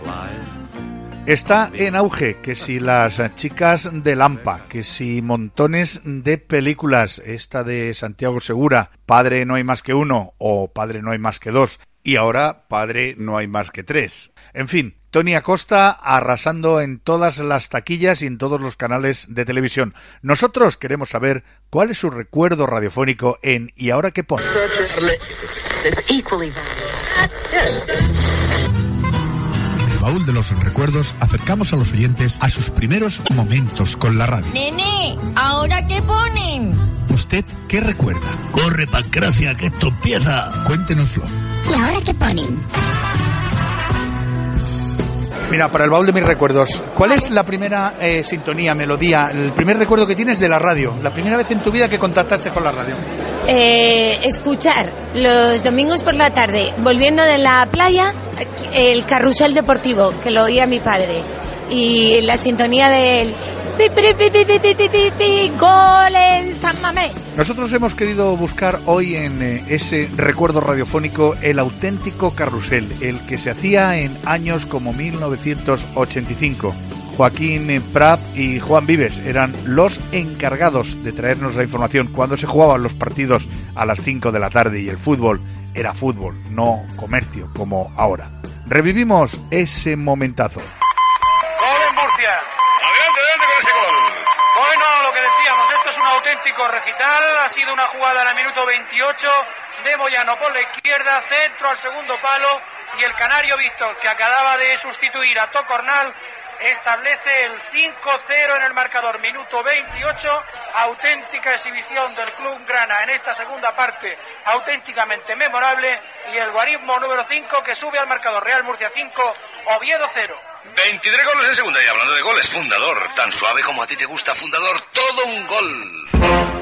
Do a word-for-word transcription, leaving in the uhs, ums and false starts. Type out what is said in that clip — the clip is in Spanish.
Está en auge, que si las chicas de Lampa, que si montones de películas, esta de Santiago Segura, Padre no hay más que uno o Padre no hay más que dos, y ahora Padre no hay más que tres. En fin, Tony Acosta arrasando en todas las taquillas y en todos los canales de televisión. Nosotros queremos saber cuál es su recuerdo radiofónico en ¿Y ahora qué pone? Baúl de los recuerdos, acercamos a los oyentes a sus primeros momentos con la radio. Nene, ¿ahora qué ponen? ¿Usted qué recuerda? Corre, Pancracia, que esto empieza. Cuéntenoslo. ¿Y ahora qué ponen? Mira, para el baúl de mis recuerdos, ¿cuál es la primera eh, sintonía, melodía, el primer recuerdo que tienes de la radio? La primera vez en tu vida que contactaste con la radio. Eh, escuchar los domingos por la tarde, volviendo de la playa, el carrusel deportivo, que lo oía mi padre, y la sintonía del pi, pi, pi, pi, pi, pi, pi, pi, gol en San Mamés. Nosotros hemos querido buscar hoy en eh, ese recuerdo radiofónico el auténtico carrusel, el que se hacía en años como mil novecientos ochenta y cinco. Joaquín Prat y Juan Vives eran los encargados de traernos la información cuando se jugaban los partidos a las cinco de la tarde y el fútbol era fútbol, no comercio como ahora. Revivimos ese momentazo. Gol en Murcia. Adelante, adelante con ese gol. Bueno, lo que decíamos, esto es un auténtico recital. Ha sido una jugada en el minuto veintiocho de Moyano por la izquierda, centro al segundo palo y el canario Víctor, que acababa de sustituir a Tocornal, establece el cinco cero en el marcador, minuto veintiocho, auténtica exhibición del Club Grana en esta segunda parte, auténticamente memorable, y el guarismo número cinco que sube al marcador. Real Murcia cinco, Oviedo cero. veintitrés goles en segunda, y hablando de goles, Fundador, tan suave como a ti te gusta, Fundador, todo un gol.